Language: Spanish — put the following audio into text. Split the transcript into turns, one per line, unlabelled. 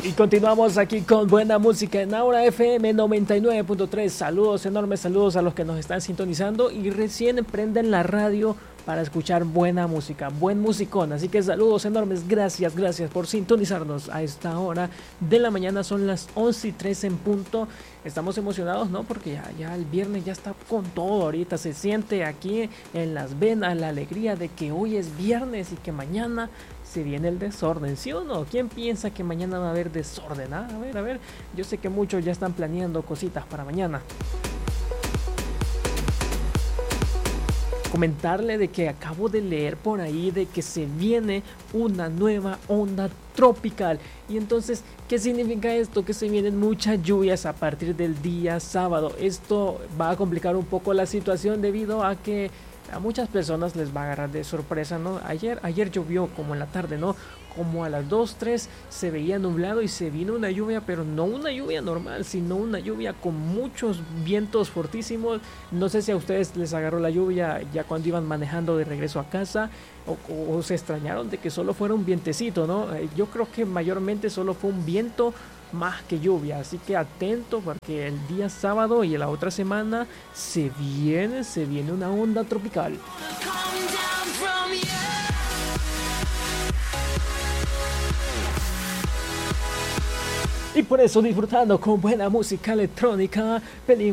Y continuamos aquí con buena música en Aura FM 99.3. Saludos, enormes saludos a los que nos están sintonizando y recién prenden la radio para escuchar buena música, buen musicón. Así que saludos enormes, gracias por sintonizarnos a esta hora de la mañana. Son las 11:03 en punto. Estamos emocionados, ¿no? Porque ya el viernes ya está con todo. Ahorita se siente aquí en las venas la alegría de que hoy es viernes y que mañana se viene el desorden, ¿sí o no? ¿Quién piensa que mañana va a haber desorden? A ver, yo sé que muchos ya están planeando cositas para mañana. Comentarle de que acabo de leer por ahí de que se viene una nueva onda tropical. Y entonces, ¿qué significa esto? Que se vienen muchas lluvias a partir del día sábado. Esto va a complicar un poco la situación debido a que a muchas personas les va a agarrar de sorpresa, ¿no? Ayer llovió como en la tarde, ¿no? Como a las 2, 3 se veía nublado y se vino una lluvia, pero no una lluvia normal, sino una lluvia con muchos vientos fortísimos. No sé si a ustedes les agarró la lluvia ya cuando iban manejando de regreso a casa o se extrañaron de que solo fuera un vientecito, ¿no? Yo creo que mayormente solo fue un viento más que lluvia, así que atento porque el día sábado y la otra semana se viene una onda tropical. Y por eso disfrutando con buena música electrónica,